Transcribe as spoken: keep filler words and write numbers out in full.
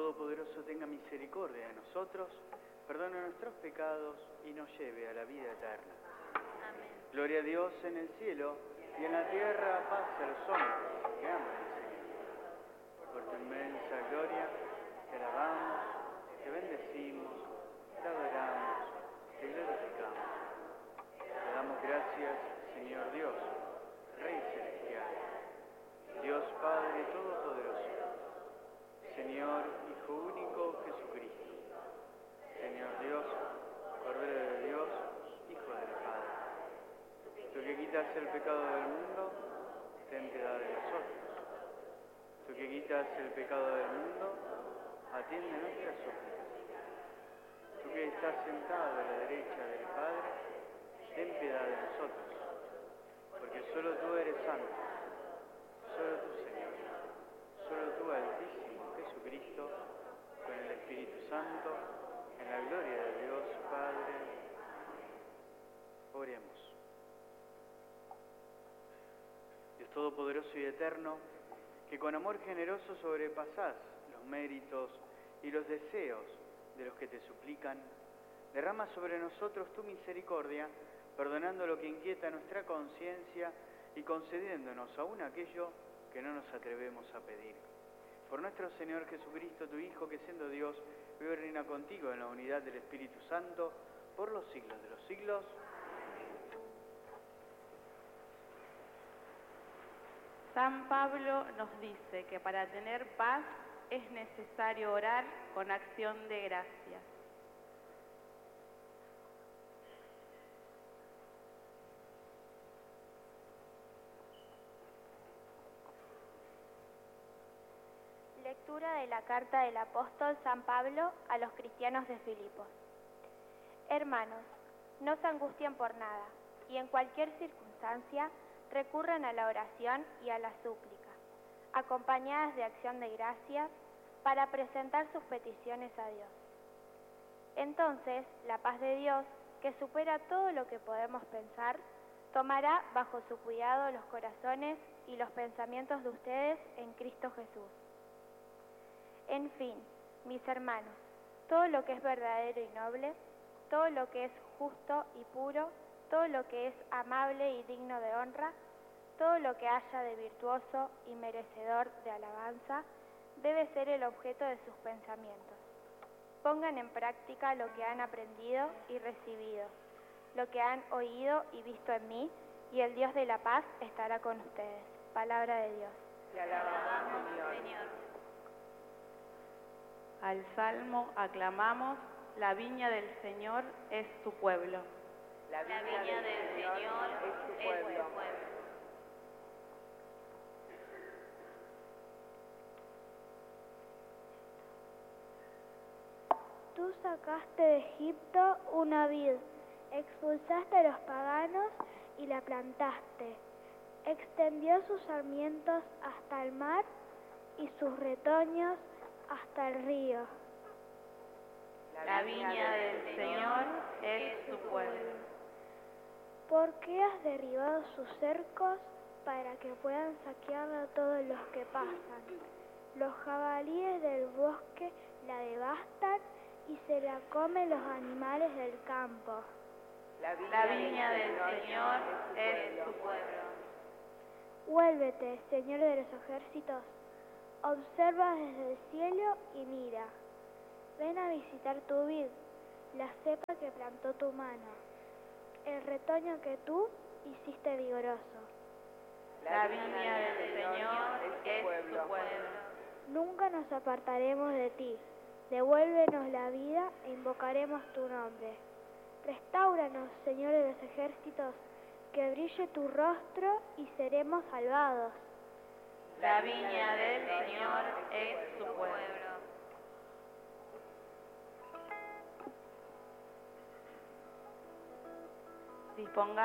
Todopoderoso tenga misericordia de nosotros, perdone nuestros pecados y nos lleve a la vida eterna. Amén. Gloria a Dios en el cielo y en la tierra paz a los hombres que aman al Señor. Por tu inmensa gloria te alabamos, te bendecimos, te adoramos, te glorificamos. Te damos gracias, Señor Dios, Rey celestial, Dios Padre Todopoderoso, Señor Hijo único Jesucristo, Señor Dios, Cordero de Dios, Hijo del Padre. Tú que quitas el pecado del mundo, ten piedad de nosotros. Tú que quitas el pecado del mundo, atiende nuestras súplicas. Tú que estás sentado a la derecha del Padre, ten piedad de nosotros, porque solo tú eres santo, solo tú, Señor, solo tú, Altísimo Jesucristo, con el Espíritu Santo, en la gloria de Dios Padre. Oremos. Dios Todopoderoso y Eterno, que con amor generoso sobrepasás los méritos y los deseos de los que te suplican, derrama sobre nosotros tu misericordia, perdonando lo que inquieta nuestra conciencia y concediéndonos aún aquello que no nos atrevemos a pedir. Por nuestro Señor Jesucristo, tu Hijo, que siendo Dios, vive y reina contigo en la unidad del Espíritu Santo, por los siglos de los siglos. San Pablo nos dice que para tener paz es necesario orar con acción de gracias. Lectura de la carta del apóstol San Pablo a los cristianos de Filipos. Hermanos, no se angustien por nada, y en cualquier circunstancia recurran a la oración y a la súplica, acompañadas de acción de gracias, para presentar sus peticiones a Dios. Entonces, la paz de Dios, que supera todo lo que podemos pensar, tomará bajo su cuidado los corazones y los pensamientos de ustedes en Cristo Jesús. En fin, mis hermanos, todo lo que es verdadero y noble, todo lo que es justo y puro, todo lo que es amable y digno de honra, todo lo que haya de virtuoso y merecedor de alabanza, debe ser el objeto de sus pensamientos. Pongan en práctica lo que han aprendido y recibido, lo que han oído y visto en mí, y el Dios de la paz estará con ustedes. Palabra de Dios. Te alabamos, Señor. Al Salmo aclamamos, la viña del Señor es su pueblo. La viña, la viña del, del Señor, Señor es su pueblo. Es su pueblo. Tú sacaste de Egipto una vid, expulsaste a los paganos y la plantaste. Extendió sus sarmientos hasta el mar y sus retoños hasta el río. La viña del Señor es su pueblo. ¿Por qué has derribado sus cercos para que puedan saquearla a todos los que pasan? Los jabalíes del bosque la devastan y se la comen los animales del campo. La viña, la viña del Señor es su pueblo. Vuélvete, Señor de los ejércitos, observa desde el cielo y mira. Ven a visitar tu vid, la cepa que plantó tu mano, el retoño que tú hiciste vigoroso. La viña del Señor es su pueblo. Nunca nos apartaremos de ti. Devuélvenos la vida e invocaremos tu nombre. Restáuranos, Señor de los ejércitos, que brille tu rostro y seremos salvados. La viña del Señor es su pueblo. Disponga